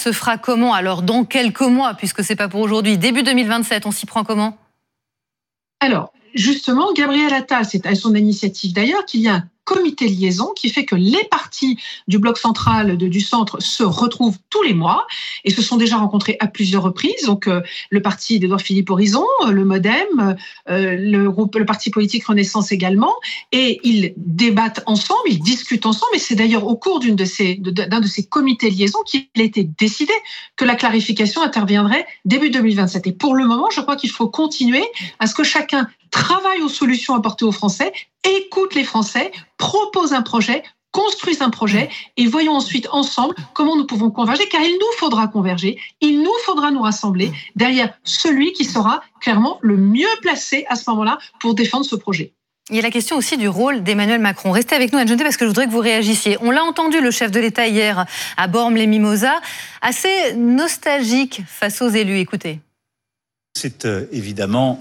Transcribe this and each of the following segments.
se fera comment? Alors, dans quelques mois, puisque c'est pas pour aujourd'hui, début 2027, on s'y prend comment? Alors, justement, Gabriel Attal, c'est à son initiative d'ailleurs qu'il y a un comité de liaison qui fait que les partis du bloc central du centre se retrouvent tous les mois et se sont déjà rencontrés à plusieurs reprises. Donc, le parti d'Édouard Philippe Horizon, le MoDem, le parti politique Renaissance également, et ils débattent ensemble, ils discutent ensemble. Et c'est d'ailleurs au cours d'un de ces comités de liaison qu'il a été décidé que la clarification interviendrait début 2027. Et pour le moment, je crois qu'il faut continuer à ce que chacun travaille aux solutions apportées aux Français, écoute les Français, propose un projet, construise un projet et voyons ensuite ensemble comment nous pouvons converger, car il nous faudra converger, il nous faudra nous rassembler derrière celui qui sera clairement le mieux placé à ce moment-là pour défendre ce projet. Il y a la question aussi du rôle d'Emmanuel Macron. Restez avec nous, Anne-Jeantet, parce que je voudrais que vous réagissiez. On l'a entendu, le chef de l'État hier à Bormes-les-Mimosas, assez nostalgique face aux élus. Écoutez. C'est évidemment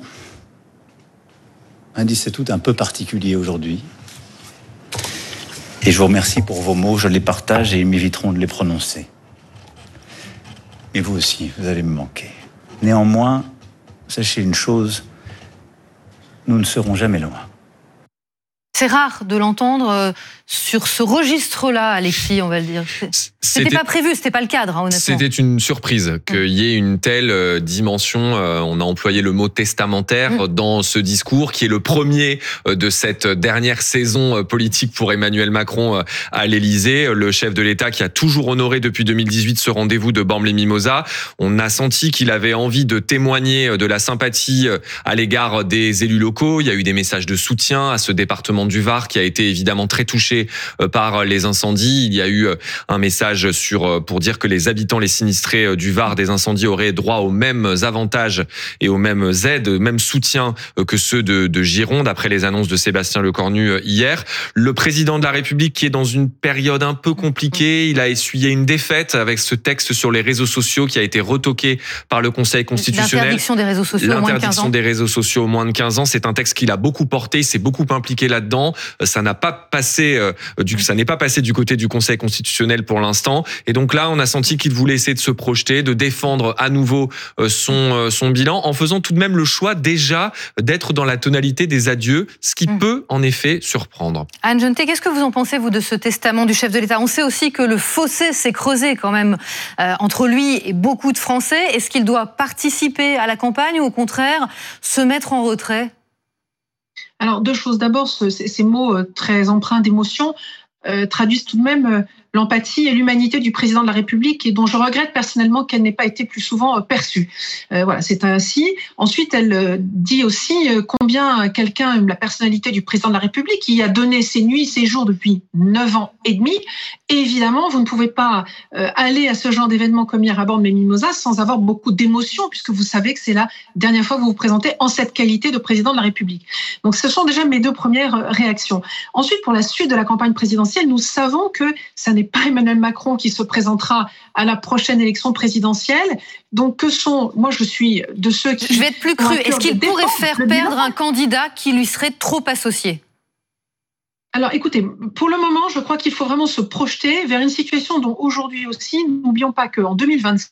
un 17 août un peu particulier aujourd'hui. Et je vous remercie pour vos mots, je les partage et ils m'éviteront de les prononcer. Et vous aussi, vous allez me manquer. Néanmoins, sachez une chose, nous ne serons jamais loin. C'est rare de l'entendre sur ce registre-là, Alexis, on va le dire. C'était pas prévu, c'était pas le cadre, honnêtement. C'était une surprise qu'il y ait une telle dimension. On a employé le mot testamentaire dans ce discours, qui est le premier de cette dernière saison politique pour Emmanuel Macron à l'Élysée. Le chef de l'État qui a toujours honoré depuis 2018 ce rendez-vous de Bormes-les-Mimosas. On a senti qu'il avait envie de témoigner de la sympathie à l'égard des élus locaux. Il y a eu des messages de soutien à ce département du Var qui a été évidemment très touché par les incendies. Il y a eu un message pour dire que les habitants, les sinistrés du Var des incendies auraient droit aux mêmes avantages et aux mêmes aides, aux mêmes soutiens que ceux de Gironde, après les annonces de Sébastien Lecornu hier. Le président de la République qui est dans une période un peu compliquée, il a essuyé une défaite avec ce texte sur les réseaux sociaux qui a été retoqué par le Conseil constitutionnel. L'interdiction des réseaux sociaux au moins de 15 ans. L'interdiction des réseaux sociaux au moins de 15 ans, c'est un texte qu'il a beaucoup porté, il s'est beaucoup impliqué là-dedans. Ça n'est pas passé du côté du Conseil constitutionnel pour l'instant. Et donc là, on a senti qu'il voulait essayer de se projeter, de défendre à nouveau son bilan, en faisant tout de même le choix déjà d'être dans la tonalité des adieux, ce qui peut en effet surprendre. Anne-Jeantet, qu'est-ce que vous en pensez, vous, de ce testament du chef de l'État? On sait aussi que le fossé s'est creusé quand même entre lui et beaucoup de Français. Est-ce qu'il doit participer à la campagne ou au contraire se mettre en retrait? Alors, deux choses. D'abord, ces mots très empreints d'émotion traduisent tout de même l'empathie et l'humanité du président de la République et dont je regrette personnellement qu'elle n'ait pas été plus souvent perçue. Voilà, c'est ainsi. Ensuite, elle dit aussi combien la personnalité du président de la République, qui a donné ses nuits, ses jours depuis 9 ans et demi. Et évidemment, vous ne pouvez pas aller à ce genre d'événement comme hier à Bormes-les-Mimosas sans avoir beaucoup d'émotion, puisque vous savez que c'est la dernière fois que vous vous présentez en cette qualité de président de la République. Donc, ce sont déjà mes deux premières réactions. Ensuite, pour la suite de la campagne présidentielle, nous savons que ça n'est pas Emmanuel Macron qui se présentera à la prochaine élection présidentielle. Donc, moi, je suis de ceux qui... Je vais être plus cru. Est-ce qu'il pourrait faire perdre un candidat qui lui serait trop associé ? Alors, écoutez, pour le moment, je crois qu'il faut vraiment se projeter vers une situation dont aujourd'hui aussi, n'oublions pas qu'en 2026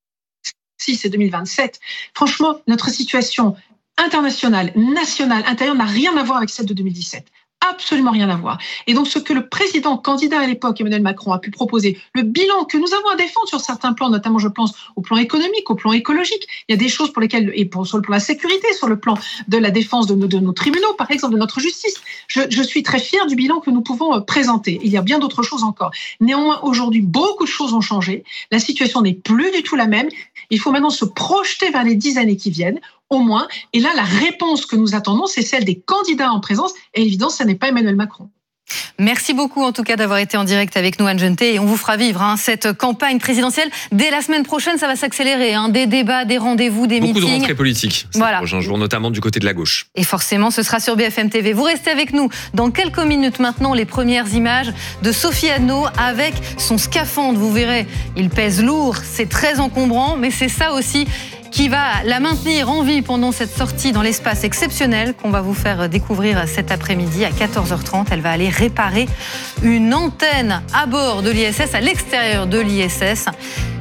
et 2027, franchement, notre situation internationale, nationale, intérieure n'a rien à voir avec celle de 2017. Absolument rien à voir. Et donc, ce que le président candidat à l'époque, Emmanuel Macron, a pu proposer, le bilan que nous avons à défendre sur certains plans, notamment, je pense, au plan économique, au plan écologique, il y a des choses pour lesquelles, sur le plan de la sécurité, sur le plan de la défense de nos tribunaux, par exemple, de notre justice. Je suis très fière du bilan que nous pouvons présenter. Il y a bien d'autres choses encore. Néanmoins, aujourd'hui, beaucoup de choses ont changé. La situation n'est plus du tout la même. Il faut maintenant se projeter vers les 10 années qui viennent, au moins. Et là, la réponse que nous attendons, c'est celle des candidats en présence. Et évidemment, ce n'est pas Emmanuel Macron. Merci beaucoup en tout cas d'avoir été en direct avec nous, Anne-Jeantet, et on vous fera vivre cette campagne présidentielle. Dès la semaine prochaine, ça va s'accélérer, des débats, des rendez-vous, des meetings. Beaucoup de rentrées politiques ces prochains jours, notamment du côté de la gauche. Et forcément, ce sera sur BFM TV. Vous restez avec nous dans quelques minutes maintenant, les premières images de Sophie Anneau avec son scaphandre. Vous verrez, il pèse lourd, c'est très encombrant, mais c'est ça aussi qui va la maintenir en vie pendant cette sortie dans l'espace exceptionnel qu'on va vous faire découvrir cet après-midi à 14h30. Elle va aller réparer une antenne à bord de l'ISS, à l'extérieur de l'ISS.